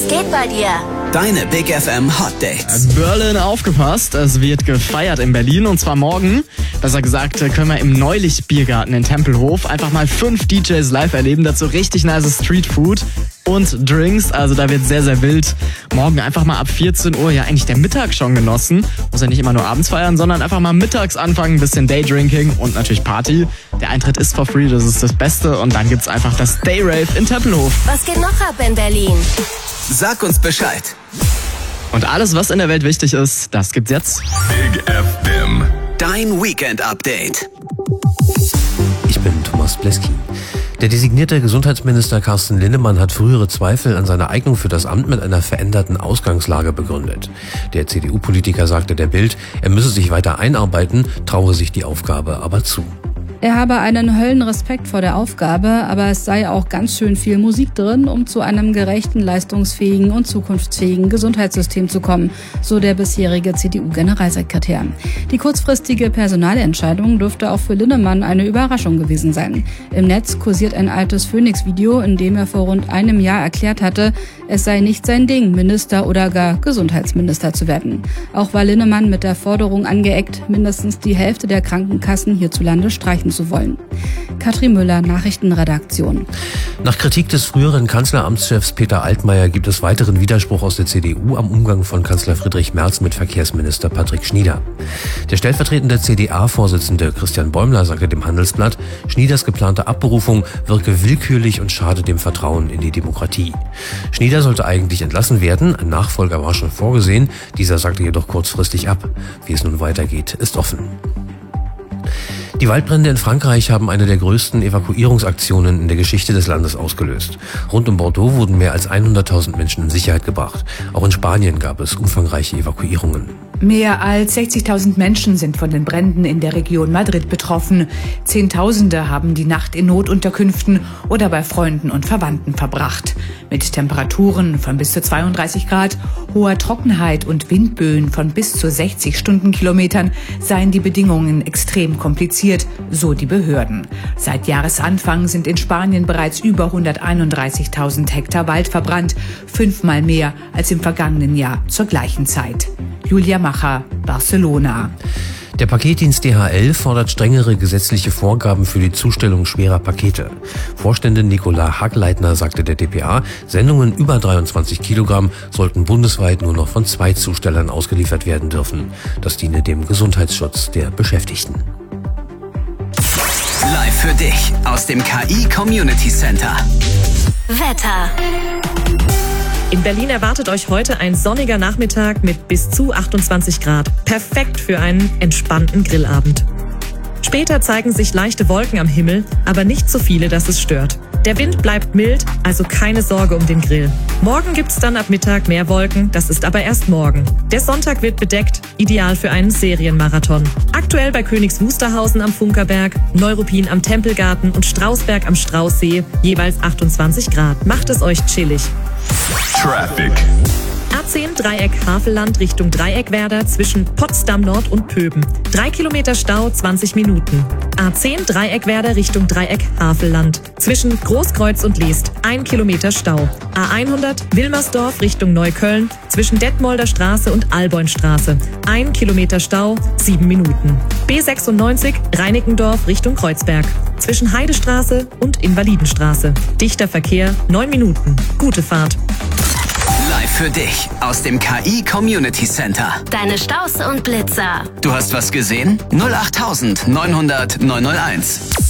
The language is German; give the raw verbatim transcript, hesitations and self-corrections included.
geht bei dir? Deine Big F M Hot Dates. Berlin, aufgepasst, es wird gefeiert in Berlin und zwar morgen. Besser gesagt können wir im Neulicht-Biergarten in Tempelhof einfach mal fünf D Js live erleben. Dazu richtig nice Streetfood und Drinks, also da wird sehr, sehr wild. Morgen einfach mal ab vierzehn Uhr, ja eigentlich der Mittag schon genossen. Muss ja nicht immer nur abends feiern, sondern einfach mal mittags anfangen, ein bisschen Daydrinking und natürlich Party. Der Eintritt ist for free, das ist das Beste und dann gibt's einfach das Day Rave in Tempelhof. Was geht noch ab in Berlin? Sag uns Bescheid. Und alles, was in der Welt wichtig ist, das gibt's jetzt. Big F M. Dein Weekend Update. Ich bin Thomas Bleski. Der designierte Gesundheitsminister Carsten Linnemann hat frühere Zweifel an seiner Eignung für das Amt mit einer veränderten Ausgangslage begründet. Der C D U-Politiker sagte der Bild, er müsse sich weiter einarbeiten, traue sich die Aufgabe aber zu. Er habe einen Höllenrespekt vor der Aufgabe, aber es sei auch ganz schön viel Musik drin, um zu einem gerechten, leistungsfähigen und zukunftsfähigen Gesundheitssystem zu kommen, so der bisherige C D U-Generalsekretär. Die kurzfristige Personalentscheidung dürfte auch für Linnemann eine Überraschung gewesen sein. Im Netz kursiert ein altes Phoenix-Video, in dem er vor rund einem Jahr erklärt hatte, es sei nicht sein Ding, Minister oder gar Gesundheitsminister zu werden. Auch war Linnemann mit der Forderung angeeckt, mindestens die Hälfte der Krankenkassen hierzulande streichen zu wollen. Katrin Müller, Nachrichtenredaktion. Nach Kritik des früheren Kanzleramtschefs Peter Altmaier gibt es weiteren Widerspruch aus der C D U am Umgang von Kanzler Friedrich Merz mit Verkehrsminister Patrick Schnieder. Der stellvertretende C D A-Vorsitzende Christian Bäumler sagte dem Handelsblatt, Schnieders geplante Abberufung wirke willkürlich und schade dem Vertrauen in die Demokratie. Schnieder sollte eigentlich entlassen werden, ein Nachfolger war schon vorgesehen, dieser sagte jedoch kurzfristig ab. Wie es nun weitergeht, ist offen. Die Waldbrände in Frankreich haben eine der größten Evakuierungsaktionen in der Geschichte des Landes ausgelöst. Rund um Bordeaux wurden mehr als hunderttausend Menschen in Sicherheit gebracht. Auch in Spanien gab es umfangreiche Evakuierungen. Mehr als sechzigtausend Menschen sind von den Bränden in der Region Madrid betroffen. Zehntausende haben die Nacht in Notunterkünften oder bei Freunden und Verwandten verbracht. Mit Temperaturen von bis zu zweiunddreißig Grad, hoher Trockenheit und Windböen von bis zu sechzig Stundenkilometern seien die Bedingungen extrem kompliziert, so die Behörden. Seit Jahresanfang sind in Spanien bereits über hunderteinunddreißigtausend Hektar Wald verbrannt, fünfmal mehr als im vergangenen Jahr zur gleichen Zeit. Julia Macher, Barcelona. Der Paketdienst D H L fordert strengere gesetzliche Vorgaben für die Zustellung schwerer Pakete. Vorständin Nicola Hagleitner sagte der D P A, Sendungen über dreiundzwanzig Kilogramm sollten bundesweit nur noch von zwei Zustellern ausgeliefert werden dürfen. Das diene dem Gesundheitsschutz der Beschäftigten. Live für dich aus dem K I Community Center. Wetter. In Berlin erwartet euch heute ein sonniger Nachmittag mit bis zu achtundzwanzig Grad. Perfekt für einen entspannten Grillabend. Später zeigen sich leichte Wolken am Himmel, aber nicht so viele, dass es stört. Der Wind bleibt mild, also keine Sorge um den Grill. Morgen gibt's dann ab Mittag mehr Wolken, das ist aber erst morgen. Der Sonntag wird bedeckt, ideal für einen Serienmarathon. Aktuell bei Königs Wusterhausen am Funkerberg, Neuruppin am Tempelgarten und Strausberg am Straußsee, jeweils achtundzwanzig Grad. Macht es euch chillig. Traffic. A zehn Dreieck Havelland Richtung Dreieckwerder zwischen Potsdam Nord und Pöben. Drei Kilometer Stau, zwanzig Minuten. A zehn Dreieckwerder Richtung Dreieck Havelland zwischen Großkreuz und Leest. Ein Kilometer Stau. A hundert Wilmersdorf Richtung Neukölln zwischen Detmolder Straße und Alboinstraße. Ein Kilometer Stau, sieben Minuten. B sechsundneunzig Reinickendorf Richtung Kreuzberg zwischen Heidestraße und Invalidenstraße. Dichter Verkehr, neun Minuten. Gute Fahrt. Live für dich aus dem K I Community Center. Deine Staus und Blitzer. Du hast was gesehen? null acht neunhundert neunhunderт neunhunderteins.